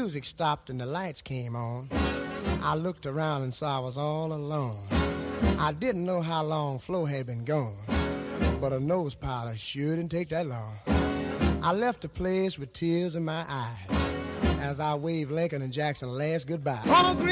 music stopped and the lights came on, I looked around and saw I was all alone. I didn't know how long Flo had been gone, but a nose powder sure didn't take that long. I left the place with tears in my eyes as I waved Lincoln and Jackson last goodbye.